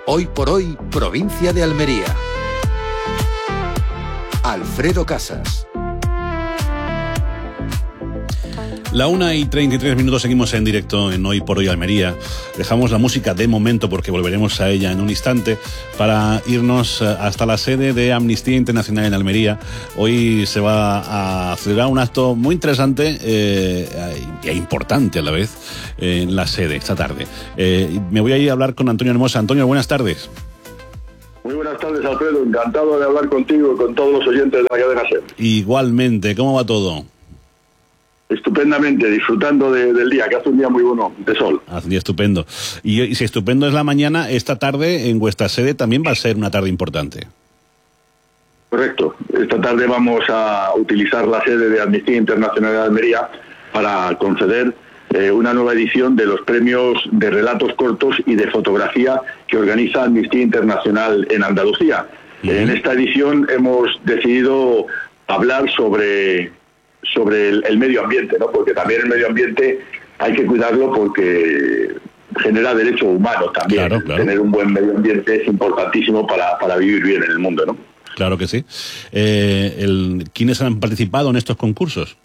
Hoy por hoy, provincia de Almería. Alfredo Casas. 1:33, seguimos en directo en Hoy por Hoy Almería. Dejamos la música de momento porque volveremos a ella en un instante para irnos hasta la sede de Amnistía Internacional en Almería. Hoy se va a celebrar un acto muy interesante e importante a la vez en la sede esta tarde. Me voy a ir a hablar con Antonio Hermosa. Antonio, buenas tardes. Muy buenas tardes, Alfredo. Encantado de hablar contigo y con todos los oyentes de la cadena SER. Igualmente, ¿cómo va todo? Estupendamente, disfrutando del día, que hace un día muy bueno, de sol. Hace un día estupendo. Y si estupendo es la mañana, esta tarde en vuestra sede también va a ser una tarde importante. Correcto. Esta tarde vamos a utilizar la sede de Amnistía Internacional de Almería para conceder una nueva edición de los premios de relatos cortos y de fotografía que organiza Amnistía Internacional en Andalucía. En esta edición hemos decidido hablar sobre el medio ambiente, ¿no? Porque también el medio ambiente hay que cuidarlo porque genera derechos humanos también. Claro. Tener un buen medio ambiente es importantísimo para vivir bien en el mundo, ¿no? Claro que sí. ¿Quiénes han participado en estos concursos?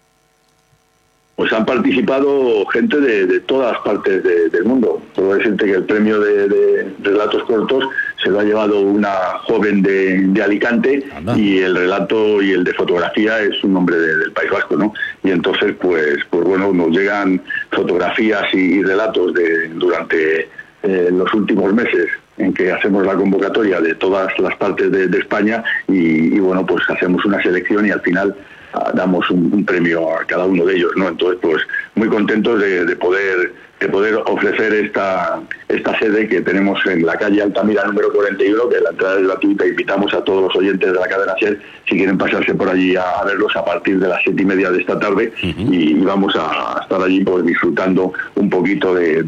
Pues han participado gente de todas partes del mundo. Puedo decirte que el premio de relatos cortos se lo ha llevado una joven de Alicante. Anda. Y el relato y el de fotografía es un hombre del País Vasco, ¿no? Y entonces, pues bueno, nos llegan fotografías y relatos durante los últimos meses en que hacemos la convocatoria de todas las partes de España y bueno, pues hacemos una selección y al final damos un premio a cada uno de ellos, ¿no? Entonces, pues muy contentos de poder ofrecer esta sede que tenemos en la calle Altamira número 41, que la entrada es gratuita. Invitamos a todos los oyentes de la cadena SER, si quieren pasarse por allí a verlos a partir de las 7:30 de esta tarde, y vamos a estar allí pues disfrutando un poquito de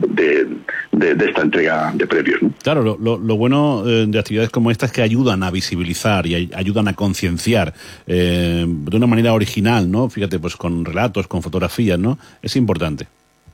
esta entrega de premios, ¿no? Claro, lo bueno de actividades como esta es que ayudan a visibilizar y ayudan a concienciar de una manera original, ¿no? Fíjate, pues con relatos, con fotografías, ¿no? Es importante.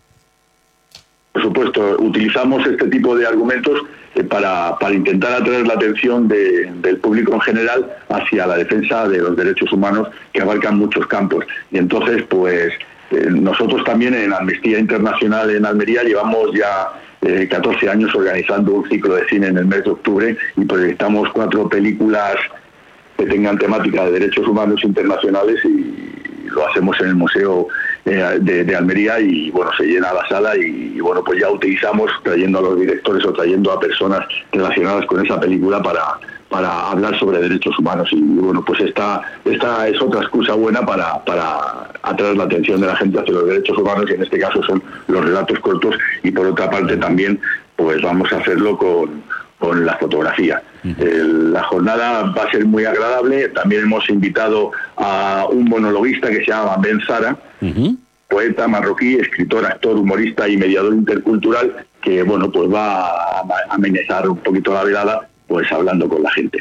Por supuesto, utilizamos este tipo de argumentos para intentar atraer la atención del público en general hacia la defensa de los derechos humanos, que abarcan muchos campos. Y entonces, pues nosotros también en Amnistía Internacional en Almería llevamos ya 14 años organizando un ciclo de cine en el mes de octubre y proyectamos 4 películas que tengan temática de derechos humanos internacionales y lo hacemos en el Museo de Almería y bueno, se llena la sala y bueno, pues ya utilizamos trayendo a los directores o trayendo a personas relacionadas con esa película para hablar sobre derechos humanos y bueno, pues esta es otra excusa buena para atraer la atención de la gente hacia los derechos humanos y en este caso son los relatos cortos y por otra parte también pues vamos a hacerlo con la fotografía. La jornada va a ser muy agradable. También hemos invitado a un monologuista que se llama Ben Zara, poeta marroquí, escritor, actor, humorista y mediador intercultural, que bueno, pues va a amenizar un poquito la velada, pues hablando con la gente.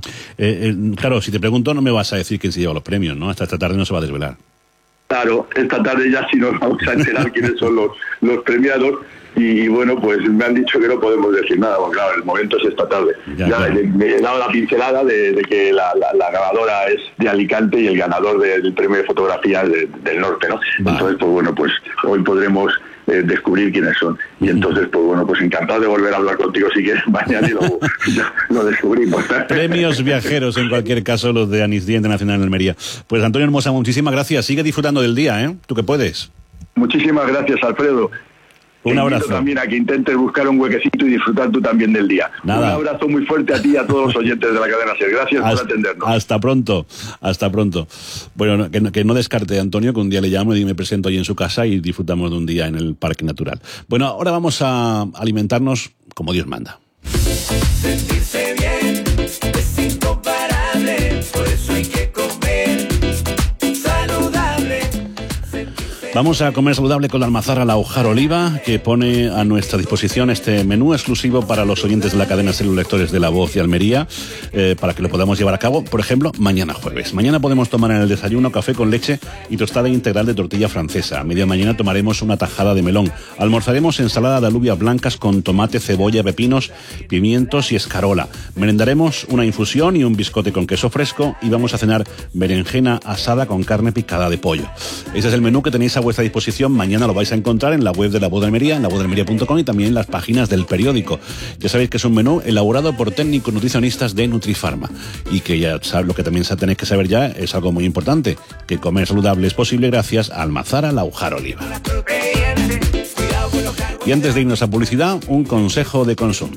Claro, si te pregunto no me vas a decir quién se lleva los premios, ¿no? Hasta esta tarde no se va a desvelar. Claro, esta tarde ya sí nos vamos a enterar quiénes son los premiados. Y bueno, pues me han dicho que no podemos decir nada, porque claro, el momento es esta tarde. Ya claro. Me he dado la pincelada de que la ganadora es de Alicante y el ganador del premio de fotografía es del norte, ¿no? Vale. Entonces, pues bueno, pues hoy podremos descubrir quiénes son. Y entonces, pues bueno, pues encantado de volver a hablar contigo si quieres mañana y lo descubrimos. Premios viajeros, en cualquier caso, los de Amnistía Internacional en Almería. Pues Antonio Hermosa, muchísimas gracias. Sigue disfrutando del día, ¿eh? Tú que puedes. Muchísimas gracias, Alfredo. Un abrazo. También a que intentes buscar un huequecito y disfrutar tú también del día. Nada. Un abrazo muy fuerte a ti y a todos los oyentes de la cadena SER. Gracias por atendernos. Hasta pronto. Bueno, que no descarte, Antonio, que un día le llamo y me presento ahí en su casa y disfrutamos de un día en el Parque Natural. Bueno, ahora vamos a alimentarnos como Dios manda. Sentirse bien es incomparable, por eso hay que comer saludable. Sentirse Vamos a comer saludable con la almazara Laujar Oliva, que pone a nuestra disposición este menú exclusivo para los oyentes de la cadena Ser Lectores de La Voz de Almería, para que lo podamos llevar a cabo, por ejemplo, mañana jueves. Mañana podemos tomar en el desayuno café con leche y tostada integral de tortilla francesa. A media mañana tomaremos una tajada de melón. Almorzaremos ensalada de alubias blancas con tomate, cebolla, pepinos, pimientos y escarola. Merendaremos una infusión y un biscote con queso fresco y vamos a cenar berenjena asada con carne picada de pollo. Ese es el menú que tenéis a vuestra disposición. Mañana lo vais a encontrar en la web de La Voz de Almería, en lavozdealmería.com, y también en las páginas del periódico. Ya sabéis que es un menú elaborado por técnicos nutricionistas de Nutrifarma y que ya sabéis, lo que también tenéis que saber ya es algo muy importante, que comer saludable es posible gracias a Almazara Laujar Oliva. Y antes de irnos a publicidad, un consejo de consumo.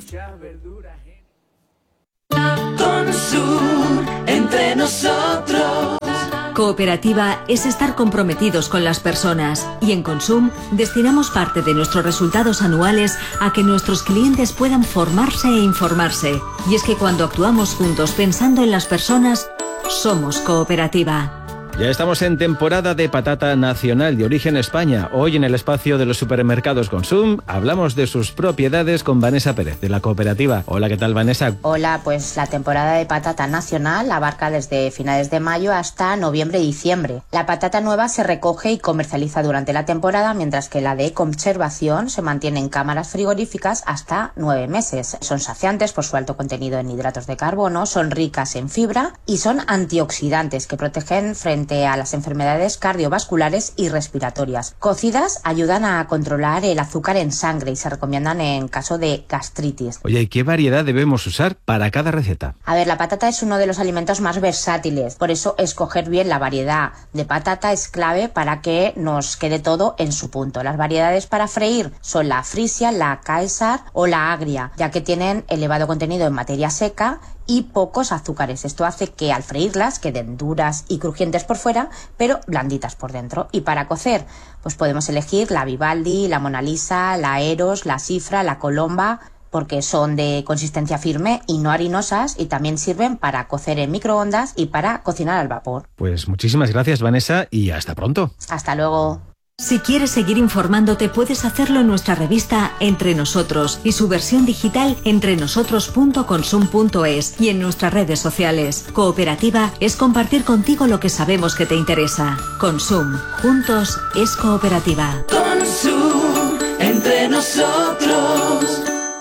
Consum, entre nosotros. Cooperativa es estar comprometidos con las personas y en Consum destinamos parte de nuestros resultados anuales a que nuestros clientes puedan formarse e informarse. Y es que cuando actuamos juntos pensando en las personas, somos cooperativa. Ya estamos en temporada de patata nacional de origen España. Hoy en el espacio de los supermercados Consum hablamos de sus propiedades con Vanessa Pérez, de la cooperativa. Hola, ¿qué tal, Vanessa? Hola, pues la temporada de patata nacional abarca desde finales de mayo hasta noviembre y diciembre. La patata nueva se recoge y comercializa durante la temporada, mientras que la de conservación se mantiene en cámaras frigoríficas hasta 9 meses. Son saciantes por su alto contenido en hidratos de carbono, son ricas en fibra y son antioxidantes que protegen frente a las enfermedades cardiovasculares y respiratorias. Cocidas ayudan a controlar el azúcar en sangre y se recomiendan en caso de gastritis. Oye, ¿y qué variedad debemos usar para cada receta? A ver, la patata es uno de los alimentos más versátiles, por eso escoger bien la variedad de patata es clave para que nos quede todo en su punto. Las variedades para freír son la frisia, la Caesar o la agria, ya que tienen elevado contenido en materia seca y pocos azúcares. Esto hace que al freírlas queden duras y crujientes por fuera, pero blanditas por dentro. Y para cocer, pues podemos elegir la Vivaldi, la Mona Lisa, la Eros, la Cifra, la Colomba, porque son de consistencia firme y no harinosas y también sirven para cocer en microondas y para cocinar al vapor. Pues muchísimas gracias, Vanessa, y hasta pronto. Hasta luego. Si quieres seguir informándote, puedes hacerlo en nuestra revista Entre Nosotros y su versión digital entrenosotros.consum.es y en nuestras redes sociales. Cooperativa es compartir contigo lo que sabemos que te interesa. Consum, juntos es cooperativa. Consum, entre nosotros.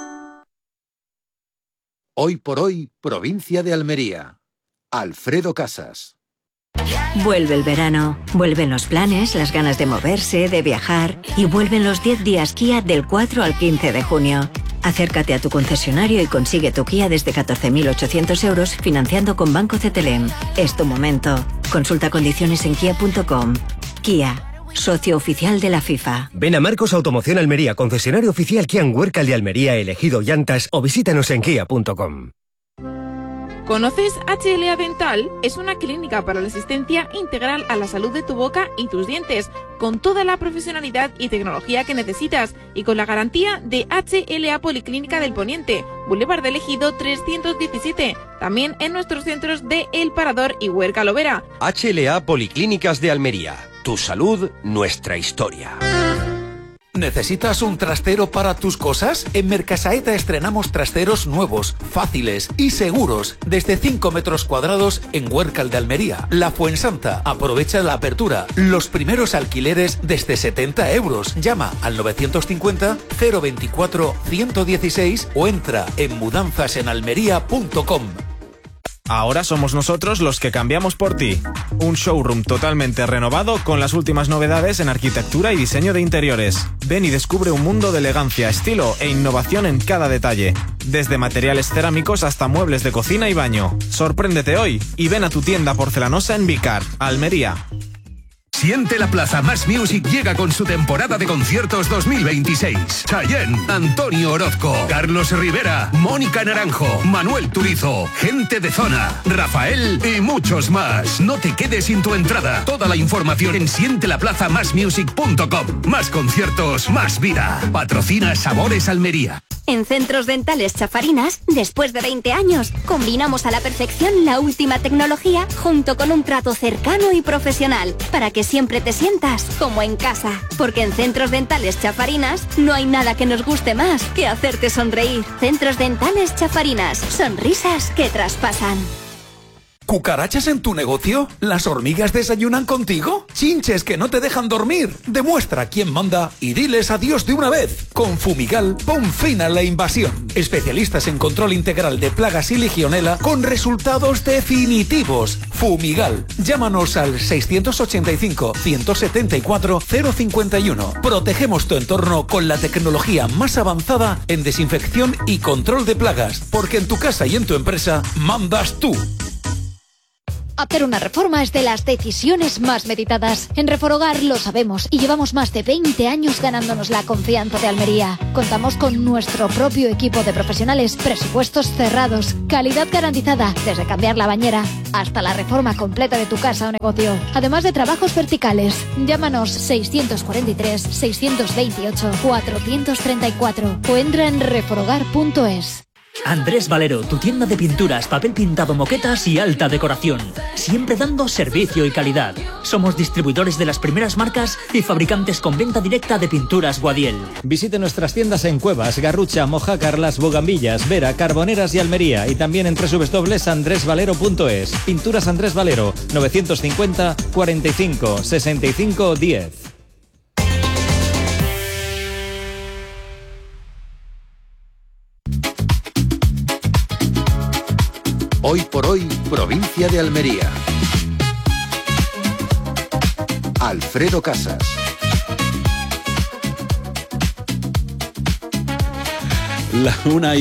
Hoy por hoy, provincia de Almería. Alfredo Casas. Vuelve el verano, vuelven los planes, las ganas de moverse, de viajar y vuelven los 10 días Kia del 4 al 15 de junio. Acércate a tu concesionario y consigue tu Kia desde 14.800 euros financiando con Banco CTLM. Es tu momento. Consulta condiciones en kia.com. Kia, socio oficial de la FIFA. Ven a Marcos Automoción Almería, concesionario oficial Kia en Huércal de Almería, elegido llantas, o visítanos en kia.com. ¿Conoces HLA Dental? Es una clínica para la asistencia integral a la salud de tu boca y tus dientes, con toda la profesionalidad y tecnología que necesitas y con la garantía de HLA Policlínica del Poniente, Boulevard del Ejido 317, también en nuestros centros de El Parador y Huércal Lovera. HLA Policlínicas de Almería. Tu salud, nuestra historia. ¿Necesitas un trastero para tus cosas? En Mercasaeta estrenamos trasteros nuevos, fáciles y seguros, desde 5 metros cuadrados en Huércal de Almería. La Fuensanta, aprovecha la apertura. Los primeros alquileres desde 70 euros. Llama al 950 024 116 o entra en mudanzasenalmería.com. Ahora somos nosotros los que cambiamos por ti. Un showroom totalmente renovado con las últimas novedades en arquitectura y diseño de interiores. Ven y descubre un mundo de elegancia, estilo e innovación en cada detalle. Desde materiales cerámicos hasta muebles de cocina y baño. Sorpréndete hoy y ven a tu tienda porcelanosa en Vicar, Almería. Siente la Plaza Más Music llega con su temporada de conciertos 2026. Chayanne, Antonio Orozco, Carlos Rivera, Mónica Naranjo, Manuel Turizo, Gente de Zona, Rafael y muchos más. No te quedes sin tu entrada. Toda la información en sientelaplazamasmusic.com. Más conciertos, más vida. Patrocina Sabores Almería. En Centros Dentales Chafarinas, después de 20 años, combinamos a la perfección la última tecnología junto con un trato cercano y profesional, para que siempre te sientas como en casa. Porque en Centros Dentales Chafarinas no hay nada que nos guste más que hacerte sonreír. Centros Dentales Chafarinas, sonrisas que traspasan. ¿Cucarachas en tu negocio? ¿Las hormigas desayunan contigo? ¿Chinches que no te dejan dormir? Demuestra quién manda y diles adiós de una vez. Con Fumigal, pon fin a la invasión. Especialistas en control integral de plagas y legionela con resultados definitivos. Fumigal. Llámanos al 685-174-051. Protegemos tu entorno con la tecnología más avanzada en desinfección y control de plagas. Porque en tu casa y en tu empresa mandas tú. Hacer una reforma es de las decisiones más meditadas. En Reforogar lo sabemos y llevamos más de 20 años ganándonos la confianza de Almería. Contamos con nuestro propio equipo de profesionales, presupuestos cerrados, calidad garantizada, desde cambiar la bañera hasta la reforma completa de tu casa o negocio. Además de trabajos verticales. Llámanos 643-628-434 o entra en reforogar.es. Andrés Valero, tu tienda de pinturas, papel pintado, moquetas y alta decoración. Siempre dando servicio y calidad. Somos distribuidores de las primeras marcas y fabricantes con venta directa de pinturas Guadiel. Visite nuestras tiendas en Cuevas, Garrucha, Mojácar, Las Bogambillas, Vera, Carboneras y Almería. Y también en www.andresvalero.es. Pinturas Andrés Valero, 950 45 65 10. Hoy por hoy, provincia de Almería. Alfredo Casas. La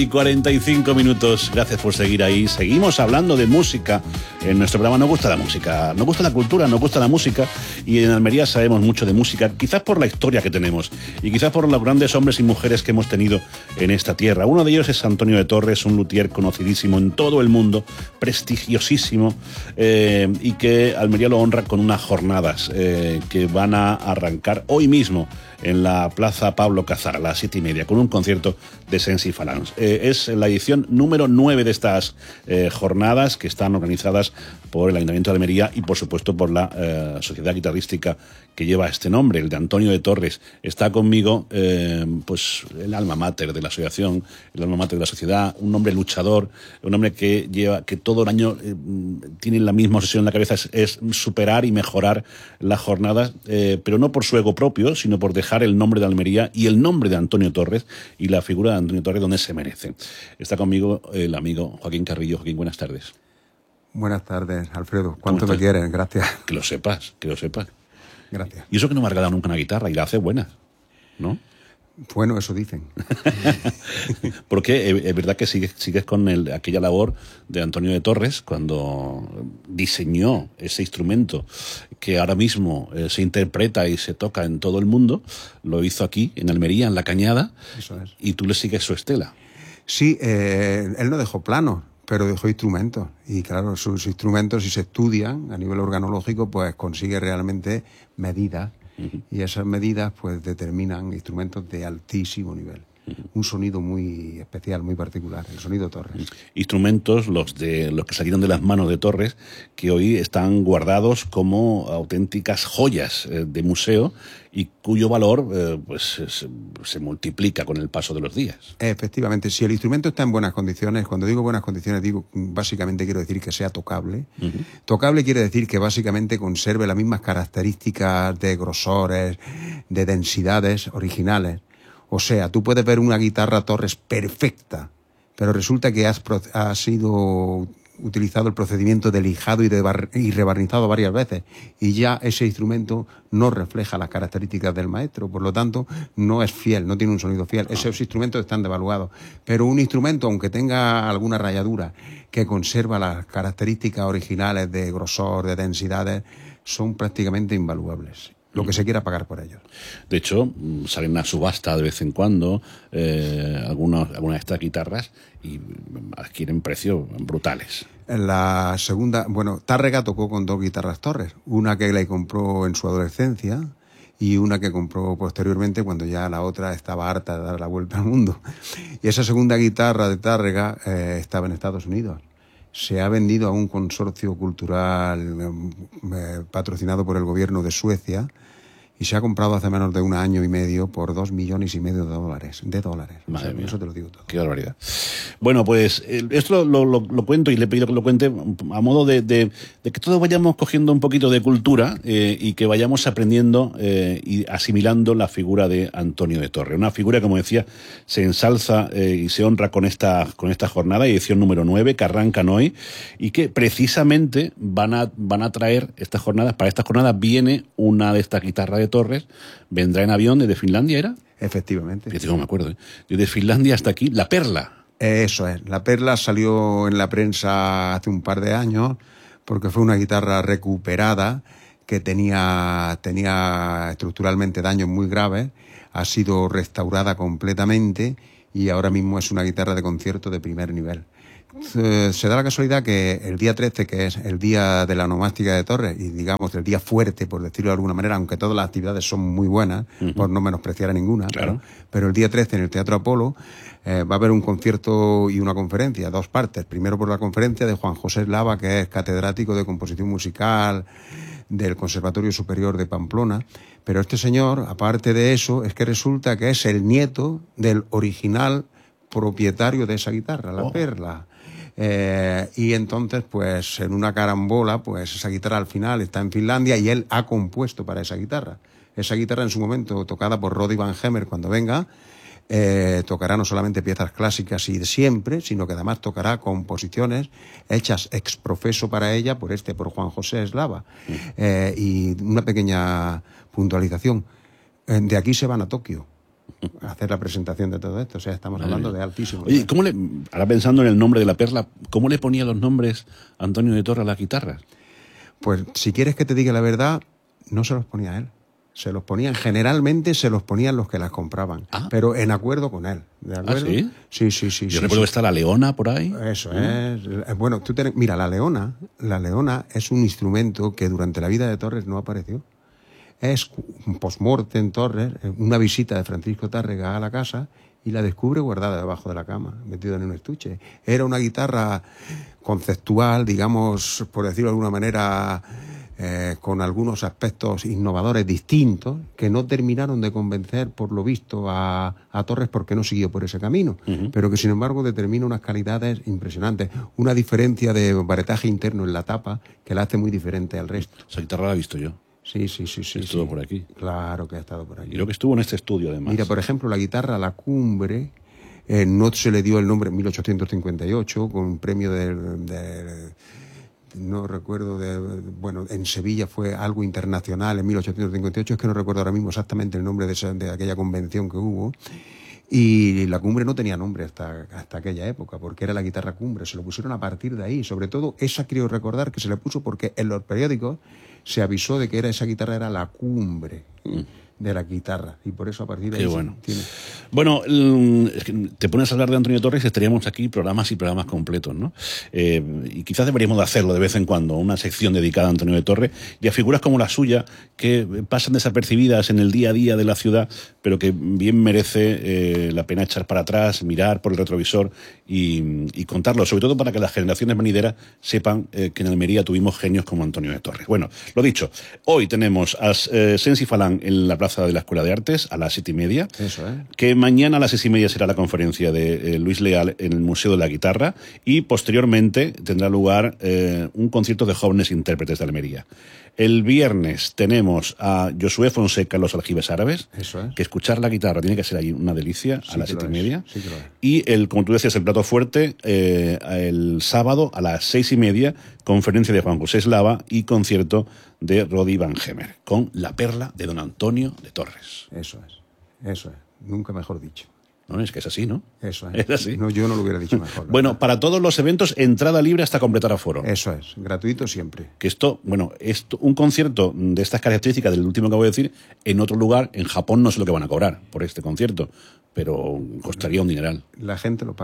1:45. Gracias por seguir ahí. Seguimos hablando de música. En nuestro programa nos gusta la música, nos gusta la cultura, nos gusta la música, y en Almería sabemos mucho de música, quizás por la historia que tenemos y quizás por los grandes hombres y mujeres que hemos tenido en esta tierra. Uno de ellos es Antonio de Torres, un luthier conocidísimo en todo el mundo, prestigiosísimo, y que Almería lo honra con unas jornadas que van a arrancar hoy mismo en la Plaza Pablo Cazar a las 7:30 con un concierto de Sensi Phalanx. Es la edición número 9 de estas jornadas, que están organizadas por el Ayuntamiento de Almería y por supuesto por la sociedad guitarrística que lleva este nombre, el de Antonio de Torres. Está conmigo pues el alma mater de la asociación, el alma mater de la sociedad, un hombre luchador, un hombre que todo el año tiene la misma obsesión en la cabeza, es superar y mejorar las jornadas, pero no por su ego propio, sino por dejar el nombre de Almería y el nombre de Antonio Torres y la figura de Antonio Torres donde se merece. Está conmigo el amigo Joaquín Carrillo. Joaquín, buenas tardes. Buenas tardes, Alfredo. ¿Cuánto me quieres? Gracias. Que lo sepas, que lo sepas. Gracias. Y eso que no me ha regalado nunca una guitarra y la hace buena, ¿no? Bueno, eso dicen. Porque es verdad que sigues con aquella labor de Antonio de Torres cuando diseñó ese instrumento que ahora mismo se interpreta y se toca en todo el mundo. Lo hizo aquí, en Almería, en La Cañada. Eso es. Y tú le sigues su estela. Sí, él no dejó planos, pero dejó instrumentos. Y claro, sus instrumentos, si se estudian a nivel organológico, pues consigue realmente medidas. Y esas medidas pues determinan instrumentos de altísimo nivel. Un sonido muy especial, muy particular, el sonido Torres. Instrumentos, los que salieron de las manos de Torres, que hoy están guardados como auténticas joyas de museo y cuyo valor pues se multiplica con el paso de los días. Efectivamente, si el instrumento está en buenas condiciones, cuando digo buenas condiciones, básicamente quiero decir que sea tocable. Tocable quiere decir que básicamente conserve las mismas características de grosores, de densidades originales. O sea, tú puedes ver una guitarra Torres perfecta, pero resulta que ha sido utilizado el procedimiento de lijado y rebarnizado varias veces, y ya ese instrumento no refleja las características del maestro, por lo tanto no es fiel, no tiene un sonido fiel. Esos instrumentos están devaluados, pero un instrumento, aunque tenga alguna rayadura, que conserva las características originales de grosor, de densidades, son prácticamente invaluables. Lo que se quiera pagar por ellos. De hecho, salen a subasta de vez en cuando algunas de estas guitarras y adquieren precios brutales. En la segunda, Tárrega tocó con 2 guitarras Torres. Una que le compró en su adolescencia y una que compró posteriormente cuando ya la otra estaba harta de dar la vuelta al mundo. Y esa segunda guitarra de Tárrega estaba en Estados Unidos. Se ha vendido a un consorcio cultural patrocinado por el gobierno de Suecia y se ha comprado hace menos de 1 año y medio por $2,5 millones de dólares. Madre mía. Eso te lo digo todo. Qué barbaridad. Bueno, pues esto lo cuento y le he pedido que lo cuente a modo de que todos vayamos cogiendo un poquito de cultura y que vayamos aprendiendo y asimilando la figura de Antonio de Torres. Una figura, como decía, se ensalza y se honra con esta jornada, edición número 9, que arrancan hoy, y que precisamente van a traer estas jornadas. Para estas jornadas viene una de estas guitarras de Torres, vendrá en avión desde Finlandia, ¿era? Efectivamente. Fíjate cómo me acuerdo, desde Finlandia hasta aquí, la Perla. Eso es, la Perla salió en la prensa hace un par de años porque fue una guitarra recuperada que tenía estructuralmente daños muy graves, ha sido restaurada completamente y ahora mismo es una guitarra de concierto de primer nivel. Se da la casualidad que el día 13, que es el día de la onomástica de Torres, y digamos el día fuerte, por decirlo de alguna manera, aunque todas las actividades son muy buenas, por no menospreciar a ninguna, claro. pero el día 13 en el Teatro Apolo va a haber un concierto y una conferencia, 2 partes. Primero por la conferencia de Juan José Eslava, que es catedrático de composición musical del Conservatorio Superior de Pamplona, pero este señor, aparte de eso, es que resulta que es el nieto del original propietario de esa guitarra, la Perla. Y entonces, pues en una carambola, pues esa guitarra al final está en Finlandia y él ha compuesto para esa guitarra. Esa guitarra en su momento, tocada por Roddy Van Hemmer cuando venga, tocará no solamente piezas clásicas y de siempre, sino que además tocará composiciones hechas ex profeso para ella por Juan José Eslava. Y una pequeña puntualización. De aquí se van a Tokio a hacer la presentación de todo esto. O sea, estamos hablando de altísimo. Oye, ahora pensando en el nombre de la Perla, ¿cómo le ponía los nombres Antonio de Torres a las guitarras? Pues si quieres que te diga la verdad, no se los ponía él. Generalmente se los ponían los que las compraban, pero en acuerdo con él. ¿De acuerdo? ¿Ah, sí? Sí. Yo recuerdo que está la Leona por ahí. Eso es. Bueno, mira, la Leona es un instrumento que durante la vida de Torres no apareció. Es un post-mortem Torres, una visita de Francisco Tárrega a la casa y la descubre guardada debajo de la cama, metida en un estuche. Era una guitarra conceptual, digamos, por decirlo de alguna manera, con algunos aspectos innovadores distintos que no terminaron de convencer, por lo visto, a Torres porque no siguió por ese camino, pero que sin embargo determina unas calidades impresionantes, una diferencia de baretaje interno en la tapa que la hace muy diferente al resto. Esa guitarra la he visto yo. Sí. Estuvo por aquí. Claro que ha estado por aquí. Y creo que estuvo en este estudio, además. Mira, por ejemplo, la guitarra La Cumbre, no se le dio el nombre en 1858, con un premio no recuerdo, bueno, en Sevilla fue algo internacional en 1858, es que no recuerdo ahora mismo exactamente el nombre de aquella convención que hubo. Y La Cumbre no tenía nombre hasta aquella época, porque era la guitarra Cumbre, se lo pusieron a partir de ahí. Sobre todo, esa quiero recordar que se le puso porque en los periódicos se avisó de que esa guitarra era la cumbre de la guitarra, y por eso a partir de ahí... Qué bueno. Bueno, es que te pones a hablar de Antonio Torres y estaríamos aquí programas y programas completos, ¿no? Y quizás deberíamos de hacerlo de vez en cuando, una sección dedicada a Antonio de Torres y a figuras como la suya, que pasan desapercibidas en el día a día de la ciudad, pero que bien merece la pena echar para atrás, mirar por el retrovisor y contarlo, sobre todo para que las generaciones venideras sepan que en Almería tuvimos genios como Antonio de Torres. Bueno, lo dicho, hoy tenemos a Sensi Falán en la plaza de la Escuela de Artes a las 7:30. Eso, que mañana a las 6:30 será la conferencia de Luis Leal en el Museo de la Guitarra y posteriormente tendrá lugar un concierto de jóvenes intérpretes de Almería. El viernes tenemos a Josué Fonseca en los Aljibes Árabes. Eso es. Que escuchar la guitarra tiene que ser ahí una delicia, a las 7:30. Sí que lo es. Y como tú decías, el plato fuerte, el sábado a las 6:30, conferencia de Juan José Eslava y concierto de Roddy Van Hemmer con La Perla de don Antonio de Torres. Eso es. Nunca mejor dicho. No, es que es así, ¿no? Eso es. Es así. No, yo no lo hubiera dicho mejor. Bueno, para todos los eventos, entrada libre hasta completar aforo. Eso es, gratuito siempre. Que un concierto de estas características del último que voy a decir, en otro lugar, en Japón no sé lo que van a cobrar por este concierto, pero costaría un dineral. La gente lo paga.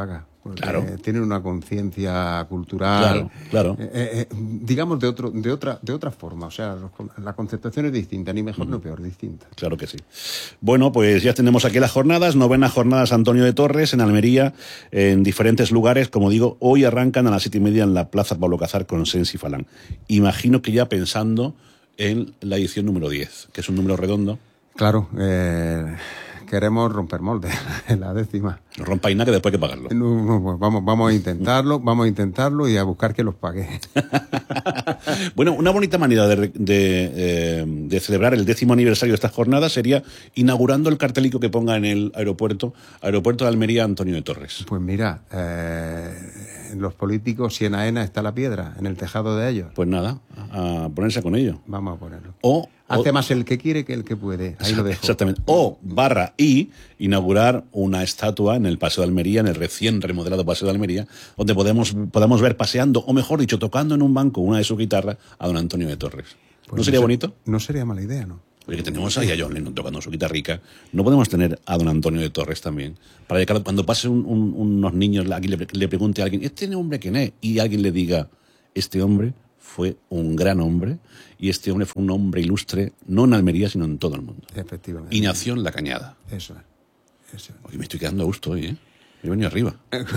Claro. Tienen una conciencia cultural, claro. Digamos de otra forma. O sea, la conceptación es distinta, ni mejor ni peor, distinta. Claro que sí. Bueno, pues ya tenemos aquí las jornadas, 9ª jornadas Antonio de Torres en Almería, en diferentes lugares. Como digo, hoy arrancan a las 7:30 en la Plaza Pablo Casar con Sensi Falán. Imagino que ya pensando en la edición número 10, que es un número redondo. Claro, queremos romper moldes en la 10ª. No rompáis nada, que después hay que pagarlo. No, pues vamos a intentarlo y a buscar que los pague. Bueno, una bonita manera de celebrar el 10º aniversario de estas jornadas sería inaugurando el cartelico que ponga en el aeropuerto de Almería Antonio de Torres. Pues mira, los políticos, si en AENA está la piedra, en el tejado de ellos. Pues nada, a ponerse con ello. Vamos a ponerlo. Hace más el que quiere que el que puede. Ahí lo dejo. Exactamente. Inaugurar una estatua en el Paseo de Almería, en el recién remodelado Paseo de Almería, donde podamos ver paseando, o mejor dicho, tocando en un banco una de sus guitarras a don Antonio de Torres. Pues ¿No sería bonito? No sería mala idea, ¿no? Porque tenemos ahí a John Lennon tocando su guitarrica. No podemos tener a don Antonio de Torres también. Para que cuando pasen unos niños, aquí le pregunte a alguien, ¿este hombre quién es? Y alguien le diga, este hombre fue un gran hombre y este hombre fue un hombre ilustre, no en Almería, sino en todo el mundo. Efectivamente. Y nació en La Cañada. Eso es. Oye, me estoy quedando a gusto hoy, ¿eh? Me he venido arriba.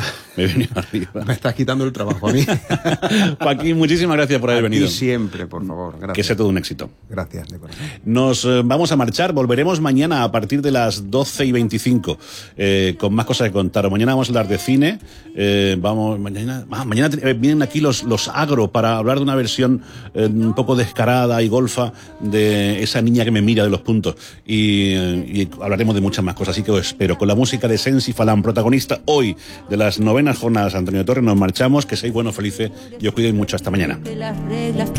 Me estás quitando el trabajo a mí. Joaquín, muchísimas gracias por haber venido. Y siempre, por favor. Gracias. Que sea todo un éxito. Gracias, de corazón. Nos vamos a marchar. Volveremos mañana a partir de las 12:25 con más cosas que contar. Mañana vamos a hablar de cine. Mañana vienen aquí los agro para hablar de una versión un poco descarada y golfa de esa niña que me mira de los puntos. Y hablaremos de muchas más cosas. Así que os espero. Con la música de Sensi Falán, protagonista hoy de las 9ª jornadas Antonio de Torres, nos marchamos. Que seáis buenos, felices y os cuidéis mucho. Hasta mañana.